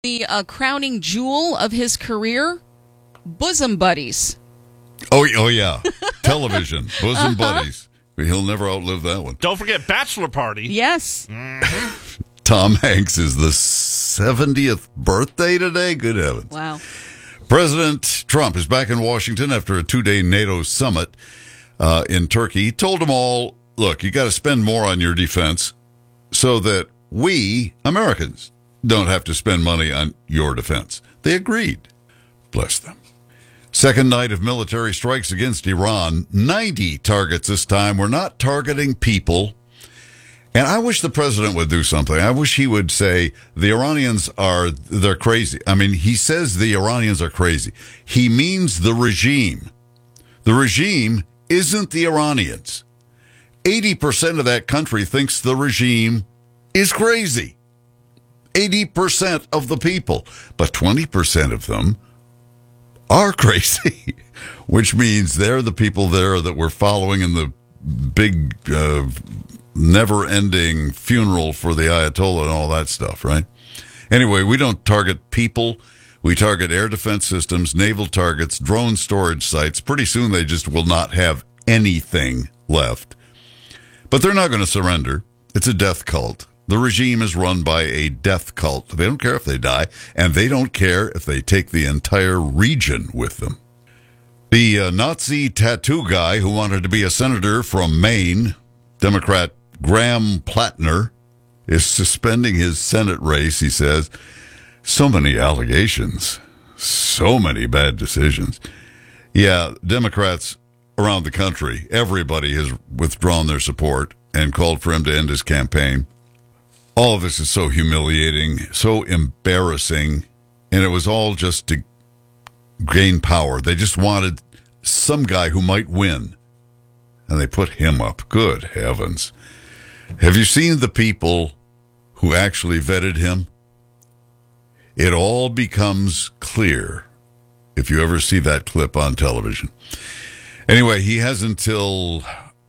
The crowning jewel of his career, bosom buddies. Oh yeah. Television, bosom buddies. He'll never outlive that one. Don't forget Bachelor Party. Yes. Tom Hanks is the 70th birthday today. Good heavens. Wow. President Trump is back in Washington after a 2-day NATO summit in Turkey. He told them all, look, you got to spend more on your defense so that we, Americans, don't have to spend money on your defense. They agreed. Bless them. Second night of military strikes against Iran. 90 targets this time. We're not targeting people. And I wish the president would do something. I wish he would say the Iranians they're crazy. I mean, he says the Iranians are crazy. He means the regime. The regime isn't the Iranians. 80% of that country thinks the regime is crazy. 80% of the people. But 20% of them are crazy, which means they're the people there that we're following in the big, never-ending funeral for the Ayatollah and all that stuff, right? Anyway, we don't target people. We target air defense systems, naval targets, drone storage sites. Pretty soon they just will not have anything left. But they're not going to surrender. It's a death cult. The regime is run by a death cult. They don't care if they die, and they don't care if they take the entire region with them. The Nazi tattoo guy who wanted to be a senator from Maine, Democrat Graham Plattner, is suspending his Senate race, he says. So many allegations, so many bad decisions. Yeah, Democrats around the country, everybody has withdrawn their support and called for him to end his campaign. All of this is so humiliating, so embarrassing, and it was all just to gain power. They just wanted some guy who might win, and they put him up. Good heavens. Have you seen the people who actually vetted him? It all becomes clear if you ever see that clip on television. Anyway, he has until...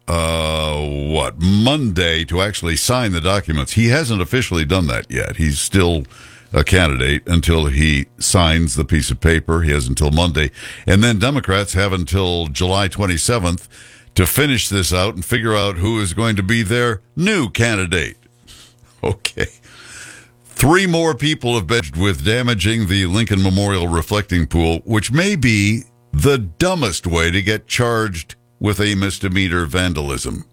Monday to actually sign the documents. He hasn't officially done that yet. He's still a candidate until he signs the piece of paper. He has until Monday. And then Democrats have until July 27th to finish this out and figure out who is going to be their new candidate. Okay. 3 more people have been with damaging the Lincoln Memorial reflecting pool, which may be the dumbest way to get charged with a misdemeanor vandalism.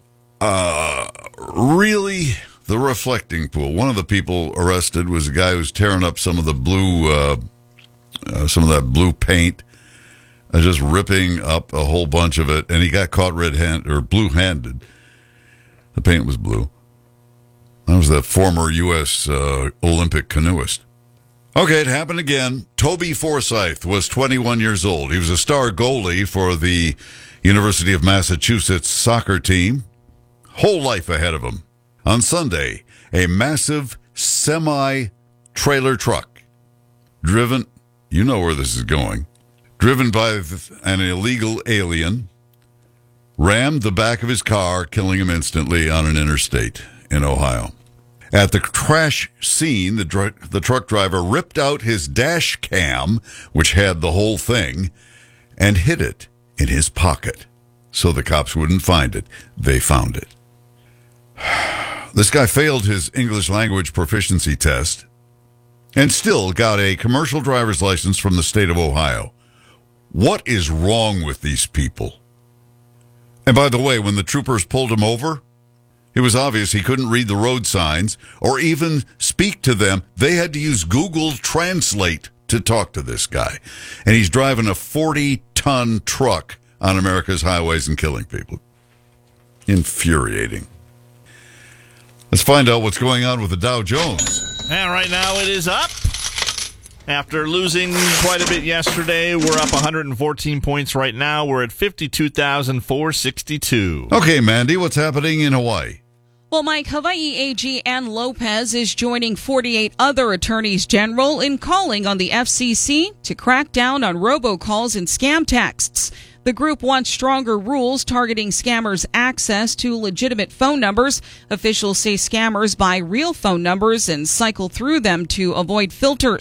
Really? The reflecting pool. One of the people arrested was a guy who's tearing up some of the blue, some of that blue paint, just ripping up a whole bunch of it, and he got caught blue-handed. The paint was blue. That was the former U.S. Olympic canoeist. Okay, it happened again. Toby Forsyth was 21 years old. He was a star goalie for the University of Massachusetts soccer team. Whole life ahead of him. On Sunday, a massive semi-trailer truck driven, you know where this is going, driven by an illegal alien, rammed the back of his car, killing him instantly on an interstate in Ohio. At the crash scene, the truck driver ripped out his dash cam, which had the whole thing, and hid it in his pocket so the cops wouldn't find it. They found it. This guy failed his English language proficiency test and still got a commercial driver's license from the state of Ohio. What is wrong with these people? And by the way, when the troopers pulled him over, it was obvious he couldn't read the road signs or even speak to them. They had to use Google Translate to talk to this guy. And he's driving a 40-ton truck on America's highways and killing people. Infuriating. Let's find out what's going on with the Dow Jones. And right now it is up. After losing quite a bit yesterday, we're up 114 points right now. We're at 52,462. Okay, Mandy, what's happening in Hawaii? Well, Mike, Hawaii AG Ann Lopez is joining 48 other attorneys general in calling on the FCC to crack down on robocalls and scam texts. The The group wants stronger rules targeting scammers' access to legitimate phone numbers. Officials say scammers buy real phone numbers and cycle through them to avoid filters.